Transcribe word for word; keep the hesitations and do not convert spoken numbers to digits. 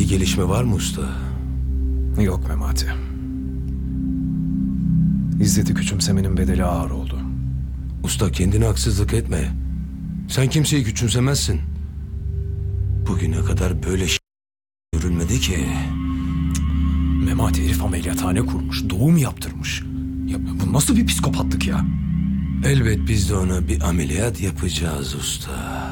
gelişme var mı usta? Yok Memati. İzzet'i küçümsemenin bedeli ağır oldu. Usta kendine haksızlık etme. Sen kimseyi küçümsemezsin. Bugüne kadar böyle şey görülmedi ki. Memati herif ameliyathane kurmuş, doğum yaptırmış. Ya bu nasıl bir psikopatlık ya? Elbet biz de ona bir ameliyat yapacağız usta.